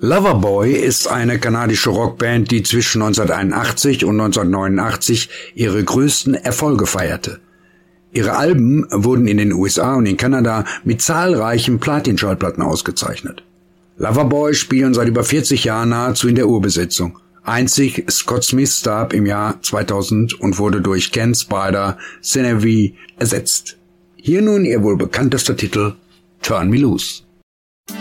Loverboy ist eine kanadische Rockband, die zwischen 1981 und 1989 ihre größten Erfolge feierte. Ihre Alben wurden in den USA und in Kanada mit zahlreichen Platin-Schallplatten ausgezeichnet. Loverboy spielen seit über 40 Jahren nahezu in der Urbesetzung. Einzig Scott Smith starb im Jahr 2000 und wurde durch Ken Spider Senevi ersetzt. Hier nun ihr wohl bekanntester Titel Turn Me Loose.